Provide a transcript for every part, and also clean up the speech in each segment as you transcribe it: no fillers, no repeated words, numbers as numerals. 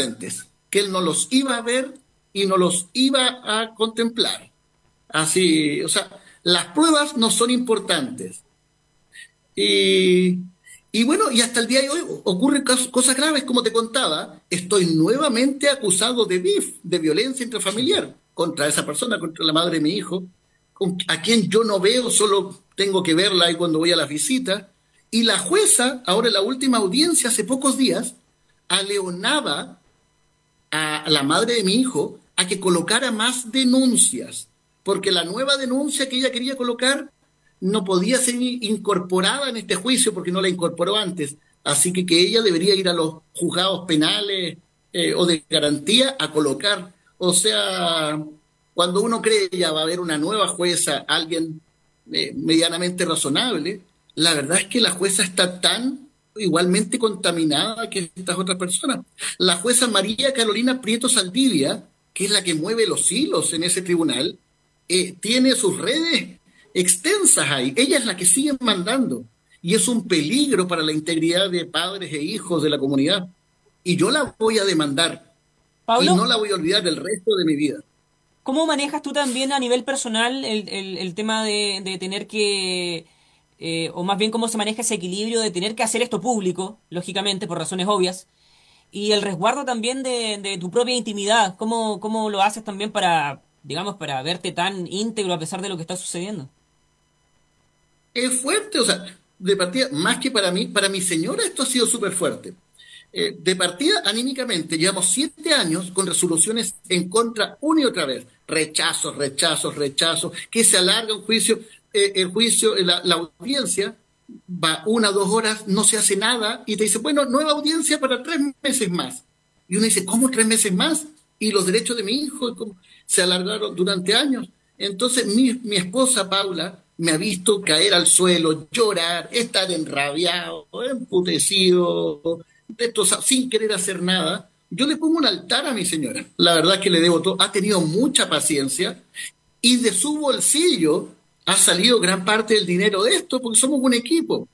transparentes, que él no los iba a ver y no los iba a contemplar. Así, o sea, las pruebas no son importantes. Y, y bueno, y hasta el día de hoy ocurren cosas graves, como te contaba. Estoy nuevamente acusado de BIF, de violencia intrafamiliar, contra esa persona, contra la madre de mi hijo, a quien yo no veo, solo tengo que verla ahí cuando voy a las visitas. Y la jueza, ahora en la última audiencia, hace pocos días, aleonaba a la madre de mi hijo a que colocara más denuncias, porque la nueva denuncia que ella quería colocar no podía ser incorporada en este juicio porque no la incorporó antes. Así que ella debería ir a los juzgados penales o de garantía a colocar. O sea, cuando uno cree ya va a haber una nueva jueza, alguien medianamente razonable, la verdad es que la jueza está tan igualmente contaminada que estas otras personas. La jueza María Carolina Prieto Saldivia, que es la que mueve los hilos en ese tribunal, tiene sus redes extensas ahí. Ella es la que sigue mandando y es un peligro para la integridad de padres e hijos de la comunidad. Y yo la voy a demandar y no Pablo, la voy a olvidar el resto de mi vida. ¿cómo manejas tú también a nivel personal el tema de tener que, o más bien cómo se maneja ese equilibrio de tener que hacer esto público, lógicamente, por razones obvias, y el resguardo también de tu propia intimidad? ¿Cómo lo haces también para, digamos, para verte tan íntegro a pesar de lo que está sucediendo? Es fuerte, o sea, de partida, más que para mi señora esto ha sido súper fuerte. De partida, anímicamente, llevamos 7 años con resoluciones en contra una y otra vez. Rechazos, rechazos, rechazos, que se alarga un juicio, el juicio, la audiencia va 1 o 2 horas, no se hace nada y te dice, bueno, nueva audiencia para 3 meses más. Y uno dice, ¿cómo 3 meses más? Y los derechos de mi hijo ¿cómo? Se alargaron durante años. Entonces mi esposa Paula me ha visto caer al suelo, llorar, estar enrabiado, emputecido, destrozado, sin querer hacer nada. Yo le pongo un altar a mi señora. La verdad es que le debo todo. Ha tenido mucha paciencia y de su bolsillo ha salido gran parte del dinero de esto porque somos un equipo.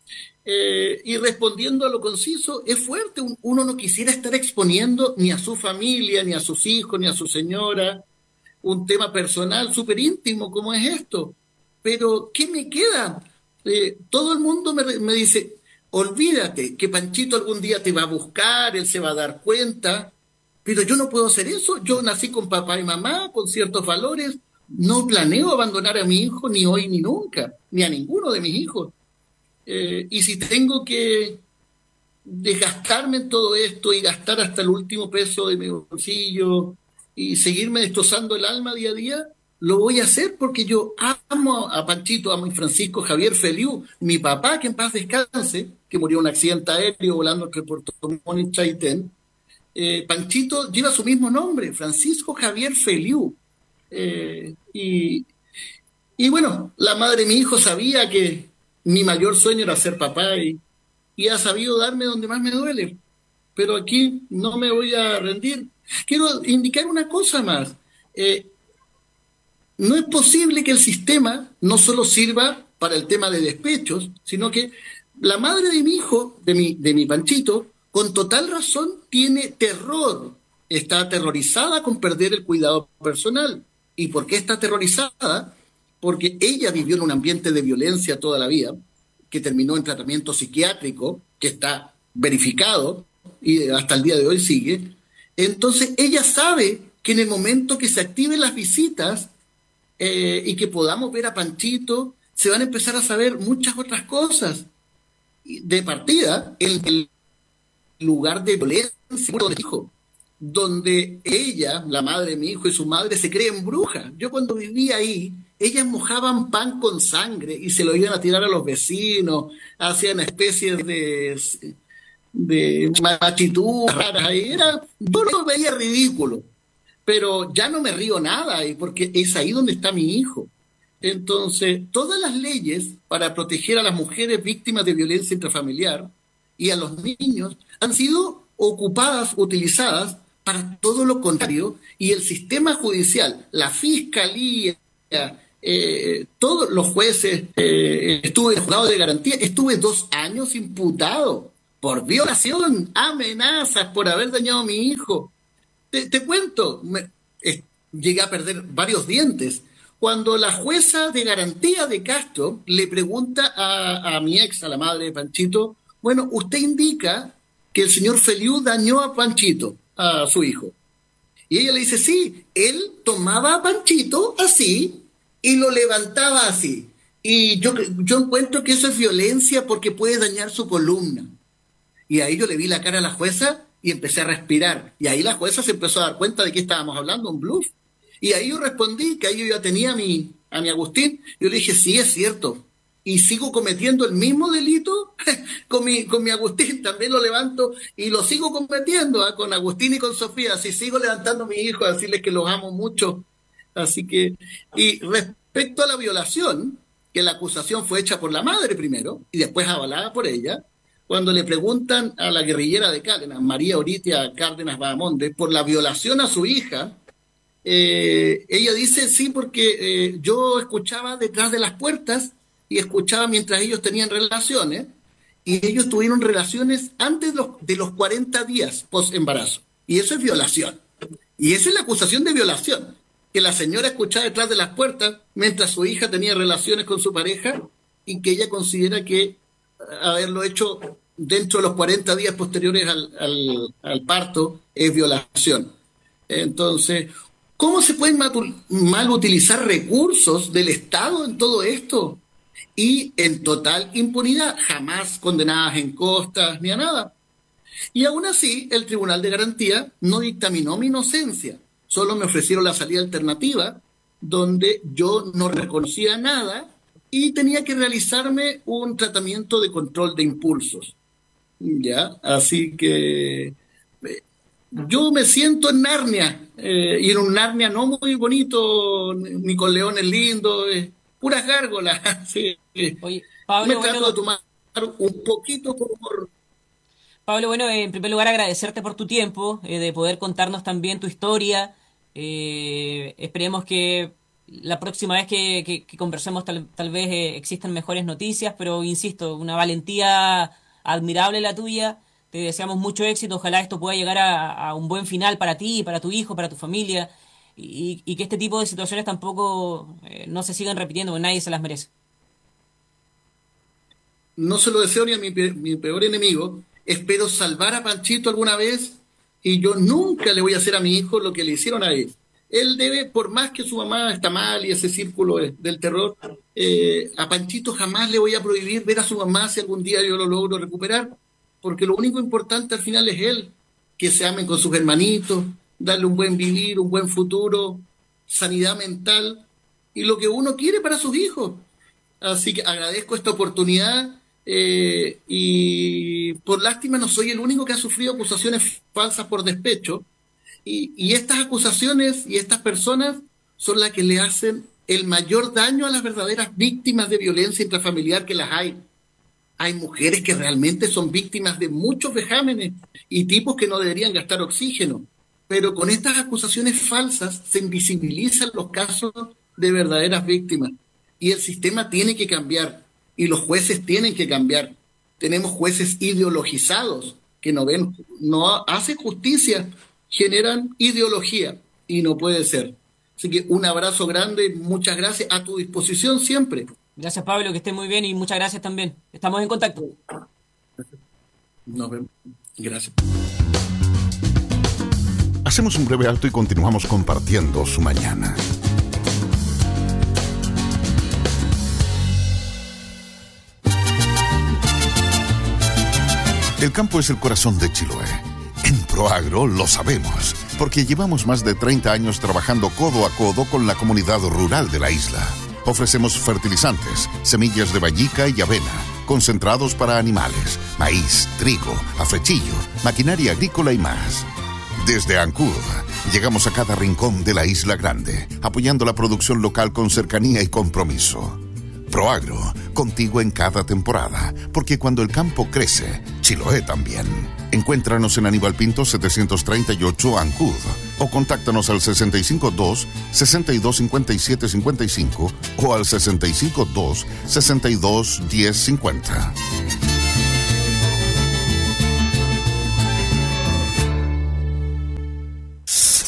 Y respondiendo a lo conciso, es fuerte. Uno no quisiera estar exponiendo ni a su familia, ni a sus hijos, ni a su señora, un tema personal súper íntimo como es esto. Pero, ¿qué me queda? Todo el mundo me dice, olvídate que Panchito algún día te va a buscar, él se va a dar cuenta, pero yo no puedo hacer eso. Yo nací con papá y mamá, con ciertos valores. No planeo abandonar a mi hijo ni hoy ni nunca, ni a ninguno de mis hijos. Y si tengo que desgastarme en todo esto y gastar hasta el último peso de mi bolsillo y seguirme destrozando el alma día a día, lo voy a hacer porque yo amo a Panchito, amo a Francisco Javier Feliu, mi papá, que en paz descanse, que murió en un accidente aéreo volando entre Puerto Montt y Chaitén. Panchito lleva su mismo nombre, Francisco Javier Feliu. Eh, y, y bueno, la madre de mi hijo sabía que mi mayor sueño era ser papá y ha sabido darme donde más me duele. Pero aquí no me voy a rendir. Quiero indicar una cosa más. Eh, no es posible que el sistema no solo sirva para el tema de despechos, sino que la madre de mi hijo, de mi Panchito, con total razón tiene terror, está aterrorizada con perder el cuidado personal. ¿Y por qué está aterrorizada? Porque ella vivió en un ambiente de violencia toda la vida, que terminó en tratamiento psiquiátrico, que está verificado y hasta el día de hoy sigue. Entonces ella sabe que en el momento que se activen las visitas y que podamos ver a Panchito, se van a empezar a saber muchas otras cosas. De partida, el lugar de violencia donde hijo, donde ella, la madre de mi hijo y su madre se creen brujas. Yo cuando vivía ahí, ellas mojaban pan con sangre y se lo iban a tirar a los vecinos, hacían especies de machitudas raras ahí. Yo lo veía ridículo, pero ya no me río nada porque es ahí donde está mi hijo. Entonces, todas las leyes para proteger a las mujeres víctimas de violencia intrafamiliar y a los niños han sido ocupadas, utilizadas para todo lo contrario, y el sistema judicial, la fiscalía, todos los jueces, estuve en el juzgado de garantía, estuve 2 años imputado por violación, amenazas por haber dañado a mi hijo. Te cuento, llegué a perder varios dientes. Cuando la jueza de garantía de Castro le pregunta a mi ex, a la madre de Panchito, bueno, usted indica que el señor Feliu dañó a Panchito, a su hijo. Y ella le dice, sí, él tomaba a Panchito así y lo levantaba así. Y yo encuentro que eso es violencia porque puede dañar su columna. Y ahí yo le vi la cara a la jueza y empecé a respirar. Y ahí la jueza se empezó a dar cuenta de que estábamos hablando, un bluff. Y ahí yo respondí que ahí yo ya tenía a mi Agustín. Yo le dije, sí, es cierto. Y sigo cometiendo el mismo delito con mi Agustín. También lo levanto y lo sigo cometiendo con Agustín y con Sofía. Así sigo levantando a mi hijo a decirles que los amo mucho. Así que, y respecto a la violación, que la acusación fue hecha por la madre primero y después avalada por ella, cuando le preguntan a la guerrillera de Cárdenas, María Oritia Cárdenas Bahamonde, por la violación a su hija, ella dice, sí, porque yo escuchaba detrás de las puertas y escuchaba mientras ellos tenían relaciones, y ellos tuvieron relaciones antes de los 40 días post-embarazo. Y eso es violación. Y esa es la acusación de violación, que la señora escuchaba detrás de las puertas mientras su hija tenía relaciones con su pareja y que ella considera que haberlo hecho dentro de los 40 días posteriores al parto es violación. Entonces, ¿cómo se pueden mal utilizar recursos del Estado en todo esto? Y en total impunidad, jamás condenadas en costas ni a nada. Y aún así, el Tribunal de Garantía no dictaminó mi inocencia, solo me ofrecieron la salida alternativa, donde yo no reconocía nada y tenía que realizarme un tratamiento de control de impulsos. ¿Ya? Así que yo me siento en Narnia, y en un Narnia no muy bonito, ni con leones lindos, puras gárgolas. Sí. Oye, Pablo, me trato de tomar un poquito por... Pablo, bueno, en primer lugar agradecerte por tu tiempo, de poder contarnos también tu historia. Esperemos que la próxima vez que conversemos tal vez existan mejores noticias, pero insisto, una valentía admirable la tuya. Te deseamos mucho éxito, ojalá esto pueda llegar a un buen final para ti, para tu hijo, para tu familia, y que este tipo de situaciones tampoco no se sigan repitiendo, porque nadie se las merece. No se lo deseo ni a mi peor enemigo. Espero salvar a Panchito alguna vez y yo nunca le voy a hacer a mi hijo lo que le hicieron a él. Él debe, por más que su mamá está mal y ese círculo del terror, a Panchito jamás le voy a prohibir ver a su mamá si algún día yo lo logro recuperar, porque lo único importante al final es él, que se amen con sus hermanitos, darle un buen vivir, un buen futuro, sanidad mental y lo que uno quiere para sus hijos. Así que agradezco esta oportunidad. Y por lástima no soy el único que ha sufrido acusaciones falsas por despecho, y estas acusaciones y estas personas son las que le hacen el mayor daño a las verdaderas víctimas de violencia intrafamiliar, que las hay. Hay mujeres que realmente son víctimas de muchos vejámenes y tipos que no deberían gastar oxígeno, pero con estas acusaciones falsas se invisibilizan los casos de verdaderas víctimas, y el sistema tiene que cambiar. Y los jueces tienen que cambiar. Tenemos jueces ideologizados que no hacen justicia, generan ideología y no puede ser. Así que un abrazo grande, muchas gracias, a tu disposición siempre. Gracias, Pablo, que esté muy bien y muchas gracias también. Estamos en contacto. Nos vemos. Gracias. Hacemos un breve alto y continuamos compartiendo su mañana. El campo es el corazón de Chiloé. En Proagro lo sabemos, porque llevamos más de 30 años trabajando codo a codo con la comunidad rural de la isla. Ofrecemos fertilizantes, semillas de vallica y avena, concentrados para animales, maíz, trigo, afrechillo, maquinaria agrícola y más. Desde Ancud, llegamos a cada rincón de la Isla Grande, apoyando la producción local con cercanía y compromiso. Proagro, contigo en cada temporada, porque cuando el campo crece, Chiloé también. Encuéntranos en Aníbal Pinto 738 Ancud o contáctanos al 652-625755 o al 652-621050.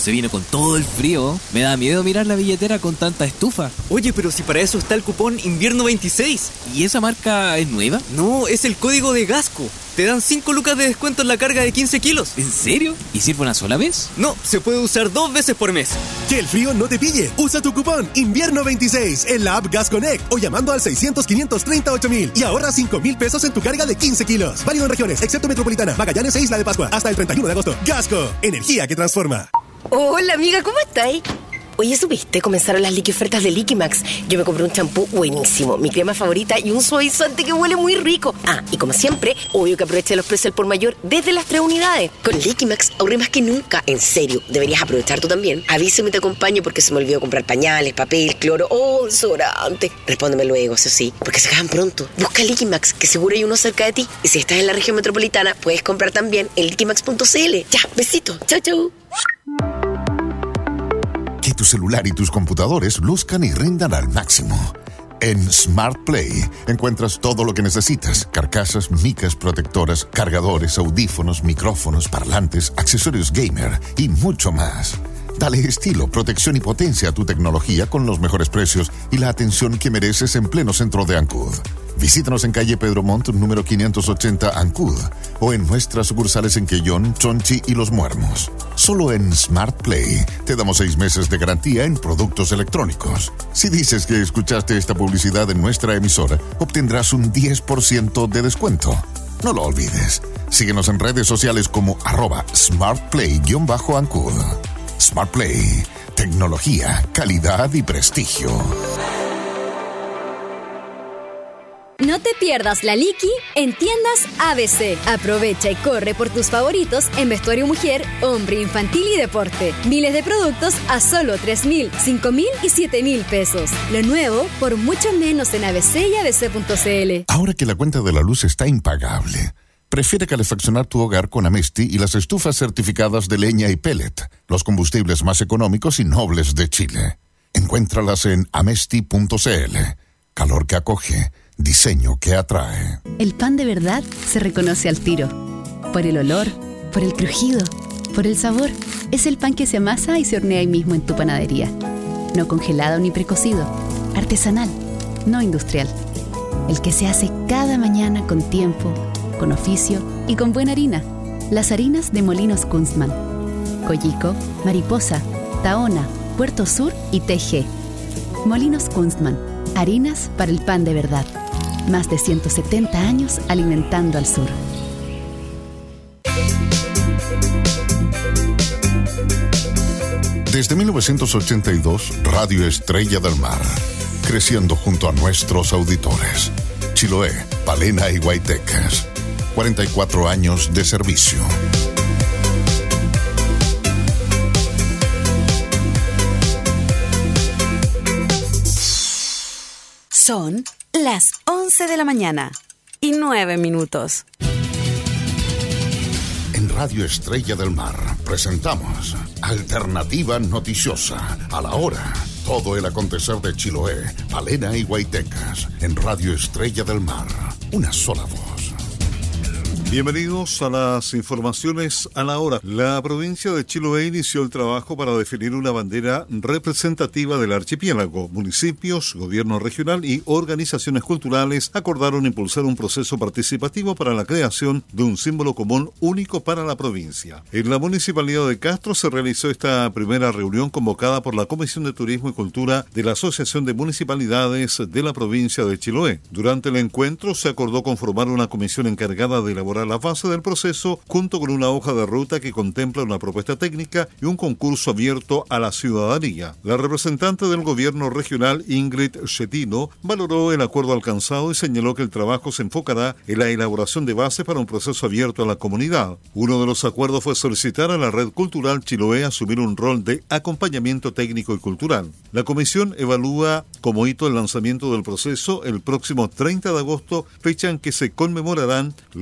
Se vino con todo el frío. Me da miedo mirar la billetera con tanta estufa. Oye, pero si para eso está el cupón Invierno 26. ¿Y esa marca es nueva? No, es el código de Gasco. Te dan 5 lucas de descuento en la carga de 15 kilos. ¿En serio? ¿Y sirve una sola vez? No, se puede usar 2 veces por mes. Que el frío no te pille. Usa tu cupón Invierno 26 en la app Gas Connect o llamando al 600-538-1000 y ahorra 5,000 pesos en tu carga de 15 kilos. Válido en regiones, excepto Metropolitana, Magallanes e Isla de Pascua. Hasta el 31 de agosto. Gasco, energía que transforma. Hola amiga, ¿cómo estáis? Oye, ¿supiste? Comenzaron las ofertas de Liquimax. Yo me compré un champú buenísimo, mi crema favorita y un suavizante que huele muy rico. Ah, y como siempre, obvio que aproveché los precios al por mayor desde las 3 unidades. Con Liquimax ahorré más que nunca. En serio, deberías aprovechar tú también. Avísame y te acompaño porque se me olvidó comprar pañales, papel, cloro o desodorante. Respóndeme luego, eso sí, porque se acaban pronto. Busca Liquimax, que seguro hay uno cerca de ti. Y si estás en la región metropolitana, puedes comprar también en liquimax.cl. Ya, besito. Chau, chau. Que tu celular y tus computadores luzcan y rindan al máximo. En Smart Play encuentras todo lo que necesitas: carcasas, micas protectoras, cargadores, audífonos, micrófonos, parlantes, accesorios gamer y mucho más. Dale estilo, protección y potencia a tu tecnología con los mejores precios y la atención que mereces en pleno centro de Ancud. Visítanos en calle Pedro Montt, número 580, Ancud, o en nuestras sucursales en Quellón, Chonchi y Los Muermos. Solo en Smart Play te damos 6 meses de garantía en productos electrónicos. Si dices que escuchaste esta publicidad en nuestra emisora, obtendrás un 10% de descuento. No lo olvides. Síguenos en redes sociales como @smartplay_Ancud. Smart Play. Tecnología, calidad y prestigio. No te pierdas la Liqui en tiendas ABC. Aprovecha y corre por tus favoritos en vestuario mujer, hombre, infantil y deporte. Miles de productos a solo 3,000, 5,000 y 7,000 pesos. Lo nuevo por mucho menos en ABC y abc.cl. Ahora que la cuenta de la luz está impagable, prefiere calefaccionar tu hogar con Amesti y las estufas certificadas de leña y pellet, los combustibles más económicos y nobles de Chile. Encuéntralas en amesti.cl. Calor que acoge, diseño que atrae. El pan de verdad se reconoce al tiro. Por el olor, por el crujido, por el sabor. Es el pan que se amasa y se hornea ahí mismo en tu panadería. No congelado ni precocido. Artesanal, no industrial. El que se hace cada mañana con tiempo, con oficio y con buena harina. Las harinas de Molinos Kunstmann. Coyico, Mariposa, Tahona, Puerto Sur y TG. Molinos Kunstmann. Harinas para el pan de verdad. Más de 170 años alimentando al sur. Desde 1982, Radio Estrella del Mar, creciendo junto a nuestros auditores. Chiloé, Palena y Guaytecas. 44 años de servicio. Son las 11 de la mañana y 9 minutos. En Radio Estrella del Mar presentamos Alternativa Noticiosa. A la hora, todo el acontecer de Chiloé, Palena y Guaytecas. En Radio Estrella del Mar, una sola voz. Bienvenidos a las informaciones a la hora. La provincia de Chiloé inició el trabajo para definir una bandera representativa del archipiélago. Municipios, gobierno regional y organizaciones culturales acordaron impulsar un proceso participativo para la creación de un símbolo común único para la provincia. En la municipalidad de Castro se realizó esta primera reunión convocada por la Comisión de Turismo y Cultura de la Asociación de Municipalidades de la provincia de Chiloé. Durante el encuentro se acordó conformar una comisión encargada de elaborar la fase del proceso junto con una hoja de ruta que contempla una propuesta técnica y un concurso abierto a la ciudadanía. La representante del gobierno regional, Ingrid Schettino, valoró el acuerdo alcanzado y señaló que el trabajo se enfocará en la elaboración de bases para un proceso abierto a la comunidad. Uno de los acuerdos fue solicitar a la Red Cultural Chiloé asumir un rol de acompañamiento técnico y cultural. La comisión evalúa como hito el lanzamiento del proceso el próximo 30 de agosto, fecha en que se conmemorarán los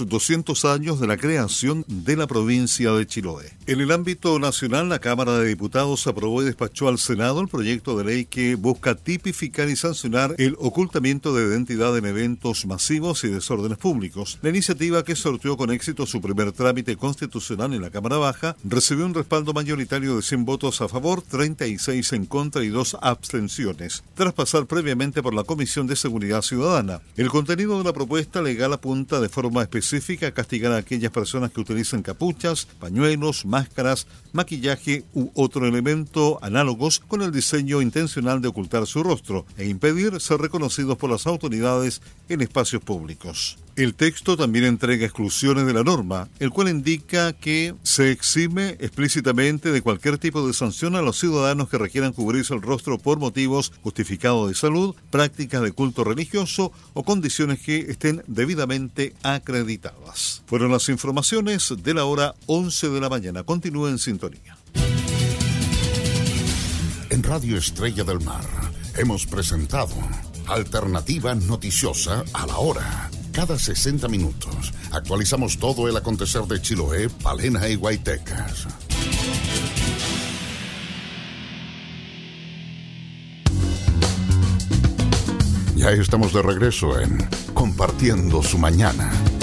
200 años de la creación de la provincia de Chiloé. En el ámbito nacional, la Cámara de Diputados aprobó y despachó al Senado el proyecto de ley que busca tipificar y sancionar el ocultamiento de identidad en eventos masivos y desórdenes públicos. La iniciativa, que sorteó con éxito su primer trámite constitucional en la Cámara Baja, recibió un respaldo mayoritario de 100 votos a favor, 36 en contra y 2 abstenciones, tras pasar previamente por la Comisión de Seguridad Ciudadana. El contenido de la propuesta legal apunta de forma específica a castigar a aquellas personas que utilicen capuchas, pañuelos, máscaras, maquillaje u otro elemento análogos con el diseño intencional de ocultar su rostro e impedir ser reconocidos por las autoridades en espacios públicos. El texto también entrega exclusiones de la norma, el cual indica que se exime explícitamente de cualquier tipo de sanción a los ciudadanos que requieran cubrirse el rostro por motivos justificados de salud, prácticas de culto religioso o condiciones que estén debidamente acreditadas. Fueron las informaciones de la hora 11 de la mañana. Continúen en sintonía. En Radio Estrella del Mar hemos presentado Alternativa Noticiosa a la Hora. Cada 60 minutos actualizamos todo el acontecer de Chiloé, Palena y Guaytecas. Ya estamos de regreso en Compartiendo su Mañana.